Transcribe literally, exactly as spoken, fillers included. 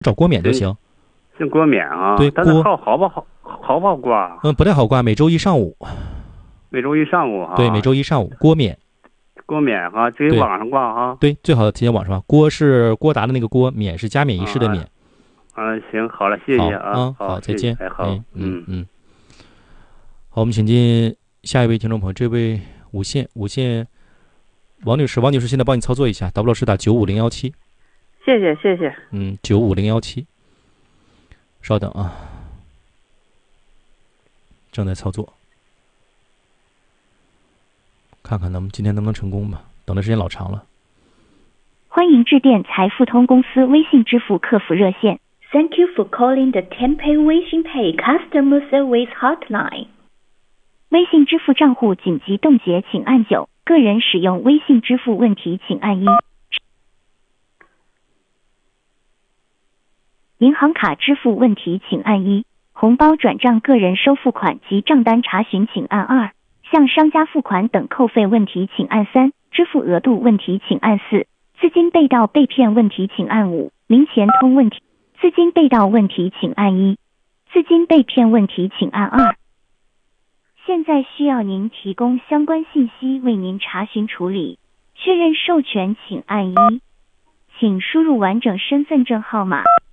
找郭冕就行。 姓郭冕啊？ 对， 但是号好不好？好不好挂？ 嗯，不太好挂。每周一上午。 每周一上午哈。 对，每周一上午，郭冕。 郭冕哈，直接网上挂哈。 对，最好提前网上挂。郭是郭达的那个郭，冕是加冕仪式的冕。 啊，行，好了，谢谢啊。 好， 好， 再见。 哎，好， 嗯嗯。好，我们请进下一位听众朋友，这位无线无线王女士，王女士现在帮你操作一下 ，W 是打九五零幺七。 谢谢谢谢。 嗯，九五零幺七。稍等啊，正在操作，看看能今天能不能成功吧。等的时间老长了。 欢迎致电财付通公司微信支付客服热线。Thank you for calling the Tenpay 微信 Pay Customer Service Hotline。微信支付账户紧急冻结，请按九；个人使用微信支付问题，请按一；银行卡支付问题，请按一；红包转账、个人收付款及账单查询，请按二；向商家付款等扣费问题，请按三；支付额度问题，请按四；资金被盗被骗问题，请按五；零钱通问题，资金被盗问题，请按一；资金被骗问题，请按二。现在需要您提供相关信息，为您查询处理。确认授权，请按一，请输入完整身份证号码。